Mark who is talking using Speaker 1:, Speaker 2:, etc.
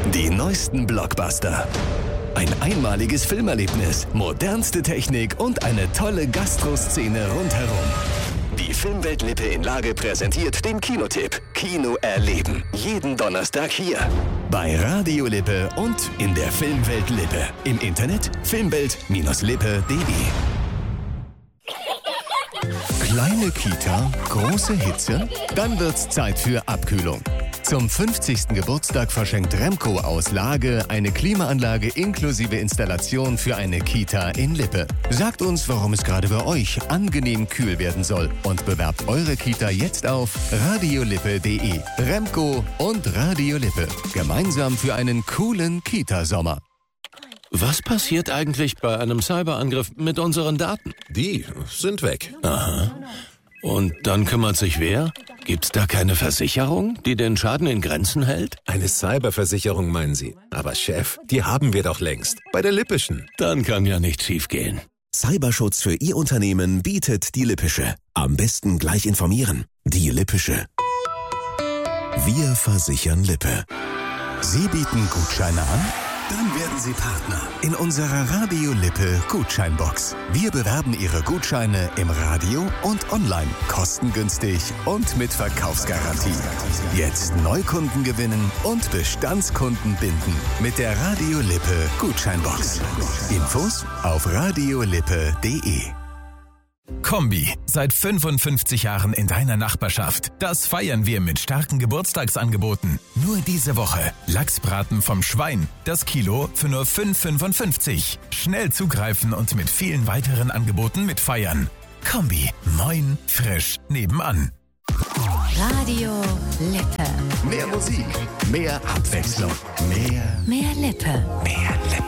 Speaker 1: Die neuesten Blockbuster. Ein einmaliges Filmerlebnis, modernste Technik und eine tolle Gastro-Szene rundherum. Die Filmwelt Lippe in Lage präsentiert den Kinotipp. Kino erleben. Jeden Donnerstag hier. Bei Radio Lippe und in der Filmwelt Lippe. Im Internet filmwelt-lippe.de. Kleine Kita, große Hitze? Dann wird's Zeit für Abkühlung. Zum 50. Geburtstag verschenkt Remco aus Lage eine Klimaanlage inklusive Installation für eine Kita in Lippe. Sagt uns, warum es gerade bei euch angenehm kühl werden soll und bewerbt eure Kita jetzt auf radiolippe.de. Remco und Radio Lippe. Gemeinsam für einen coolen Kita-Sommer.
Speaker 2: Was passiert eigentlich bei einem Cyberangriff mit unseren Daten?
Speaker 3: Die sind weg.
Speaker 2: Aha. Und dann kümmert sich wer? Gibt's da keine Versicherung, die den Schaden in Grenzen hält?
Speaker 3: Eine Cyberversicherung meinen Sie? Aber Chef, die haben wir doch längst. Bei der Lippischen.
Speaker 2: Dann kann ja nichts schiefgehen.
Speaker 1: Cyberschutz für Ihr Unternehmen bietet die Lippische. Am besten gleich informieren. Die Lippische. Wir versichern Lippe. Sie bieten Gutscheine an? Dann werden Sie Partner in unserer Radio Lippe Gutscheinbox. Wir bewerben Ihre Gutscheine im Radio und online, kostengünstig und mit Verkaufsgarantie. Jetzt Neukunden gewinnen und Bestandskunden binden mit der Radio Lippe Gutscheinbox. Infos auf radiolippe.de.
Speaker 4: Kombi, seit 55 Jahren in deiner Nachbarschaft. Das feiern wir mit starken Geburtstagsangeboten. Nur diese Woche Lachsbraten vom Schwein, das Kilo für nur 5,55. Schnell zugreifen und mit vielen weiteren Angeboten mitfeiern. Kombi, moin, frisch, nebenan.
Speaker 5: Radio Lippe.
Speaker 1: Mehr Musik, mehr Abwechslung, mehr
Speaker 5: Lippe.
Speaker 1: mehr